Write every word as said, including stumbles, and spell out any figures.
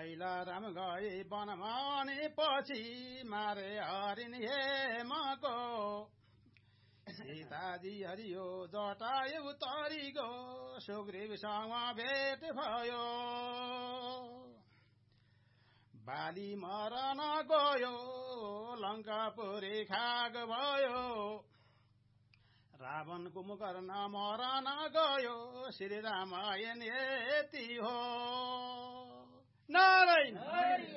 पहिला राम गए वनमा अनि पछि मारे हरिण हेमको सीताजी हरियो जटायु तरिगो सुग्रीवसँग भेट भयो बाली मरन गयो लङ्कापुरी खाग भयो रावण कुम्भकर्ण मरन गयो श्री रामायण यति हो नारायण